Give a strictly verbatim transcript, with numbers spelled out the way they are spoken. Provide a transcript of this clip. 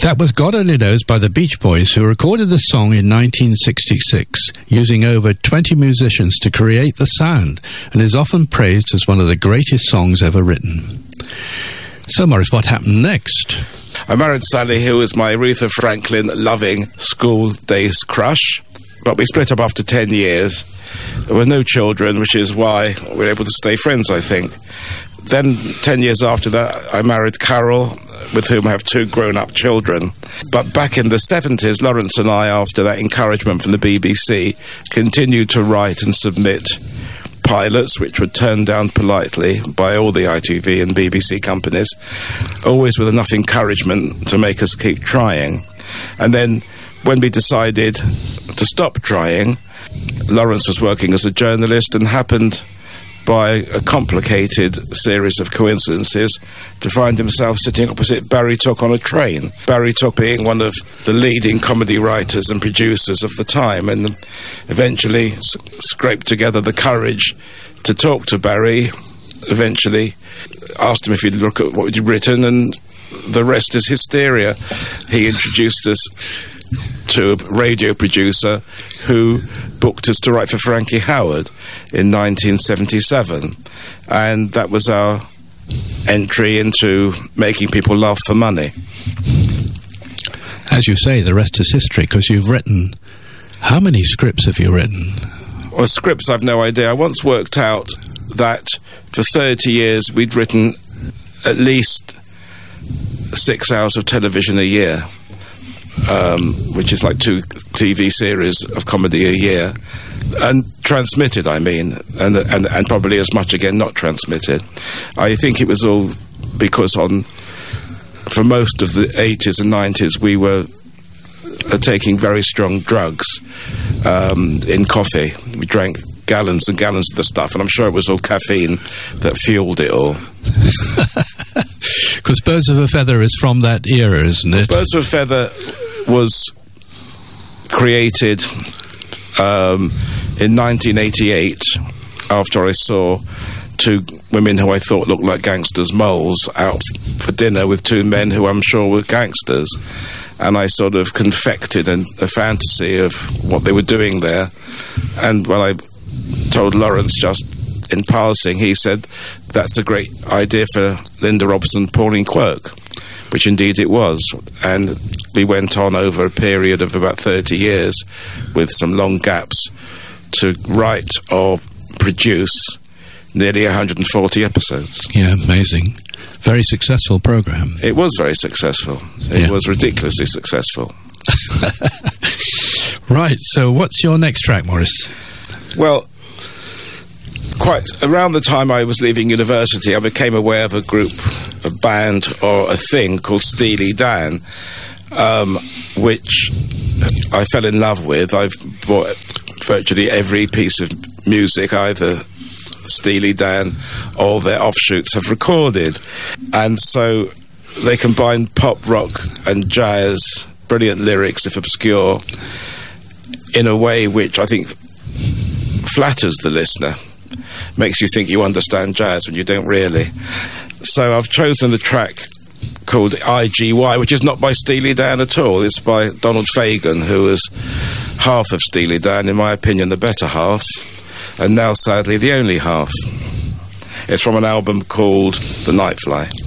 That was God Only Knows by the Beach Boys, who recorded the song in nineteen sixty-six, using over twenty musicians to create the sound, and is often praised as one of the greatest songs ever written. So, Maurice, what happened next? I married Sally, who was my Aretha Franklin loving school days crush, but we split up after ten years. There were no children, which is why we were able to stay friends, I think. Then, ten years after that, I married Carol, with whom I have two grown-up children. But back in the seventies, Lawrence and I, after that encouragement from the B B C, continued to write and submit pilots, which were turned down politely by all the I T V and B B C companies, always with enough encouragement to make us keep trying. And then, when we decided to stop trying, Lawrence was working as a journalist and happened, by a complicated series of coincidences, to find himself sitting opposite Barry Took on a train. Barry Took being one of the leading comedy writers and producers of the time, and eventually s- scraped together the courage to talk to Barry, eventually asked him if he'd look at what he'd written, and the rest is hysteria. He introduced us to a radio producer who booked us to write for Frankie Howerd in nineteen seventy-seven, and that was our entry into making people laugh for money. As you say, the rest is history, because you've written... How many scripts have you written? Well, scripts, I've no idea. I once worked out that for thirty years we'd written at least six hours of television a year. Um, which is like two T V series of comedy a year, and transmitted, I mean, and, and and probably as much again not transmitted. I think it was all because on for most of the eighties and nineties we were uh, taking very strong drugs um, in coffee. We drank gallons and gallons of the stuff, and I'm sure it was all caffeine that fueled it all. Because Birds of a Feather is from that era, isn't it? Birds of a Feather was created um, in nineteen eighty-eight after I saw two women who I thought looked like gangsters' moles out for dinner with two men who I'm sure were gangsters, and I sort of confected an, a fantasy of what they were doing there. And when I told Lawrence just in passing, he said, "That's a great idea for Linda Robson, Pauline Quirk," which indeed it was. And we went on over a period of about thirty years, with some long gaps, to write or produce nearly one hundred forty episodes. Yeah, amazing. Very successful program. It was very successful. It Yeah. was ridiculously successful. Right, so what's your next track, Maurice? Well, quite around the time I was leaving university, I became aware of a group, a band or a thing called Steely Dan, um, which I fell in love with. I've bought virtually every piece of music either Steely Dan or their offshoots have recorded, and so they combine pop, rock and jazz, brilliant lyrics if obscure, in a way which I think flatters the listener, makes you think you understand jazz when you don't really. So I've chosen the track called I G Y, which is not by Steely Dan at all. It's by Donald Fagen, who was half of Steely Dan, in my opinion the better half, and now sadly the only half. It's from an album called The Nightfly.